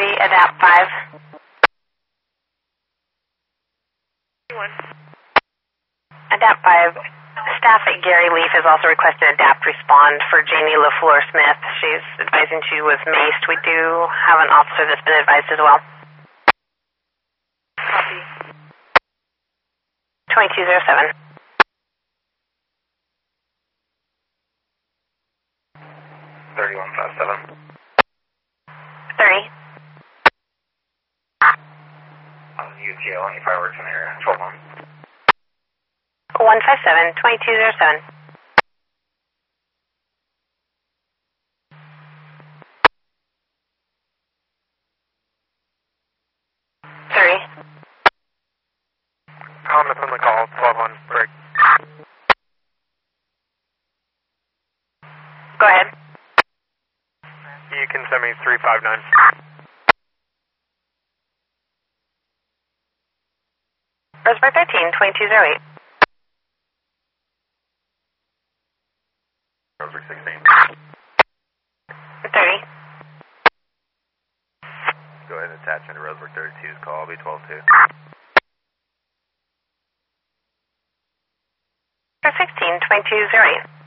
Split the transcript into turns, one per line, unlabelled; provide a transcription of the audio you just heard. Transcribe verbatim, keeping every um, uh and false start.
thirty, adapt five.
One.
Adapt five. Staff at Gary Leaf has also requested adapt respond for Janie LaFleur Smith. She's advising she was maced. We do have an officer that's been advised as well.
Copy.
twenty-two oh seven.
thirty-one fifty-seven.
thirty.
On U T L, any fireworks in the area? twelve one.
one five seven, twenty-two oh seven. thirty.
Thomas on the call, twelve one, break.
Go ahead.
You can send me three five nine.
Roseburg thirteen, twenty-two oh eight.
Roseburg sixteen.
thirty.
Go ahead and attach into Roseburg thirty-two's call, I'll be twelve two.
sixteen, twenty-two oh eight.